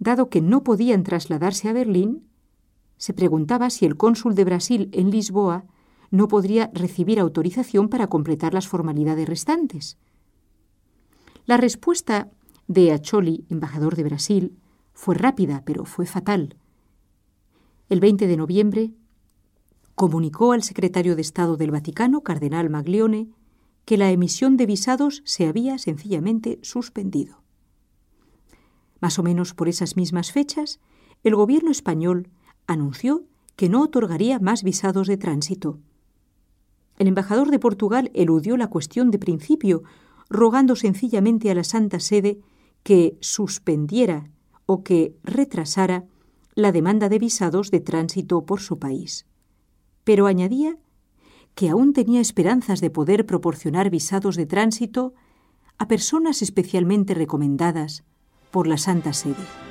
Dado que no podían trasladarse a Berlín, se preguntaba si el cónsul de Brasil en Lisboa no podría recibir autorización para completar las formalidades restantes. La respuesta de Acholi, embajador de Brasil, fue rápida, pero fue fatal. El 20 de noviembre comunicó al secretario de Estado del Vaticano, cardenal Maglione, que la emisión de visados se había sencillamente suspendido. Más o menos por esas mismas fechas, el gobierno español anunció que no otorgaría más visados de tránsito. El embajador de Portugal eludió la cuestión de principio, rogando sencillamente a la Santa Sede que suspendiera o que retrasara la demanda de visados de tránsito por su país. Pero añadía que aún tenía esperanzas de poder proporcionar visados de tránsito a personas especialmente recomendadas por la Santa Sede.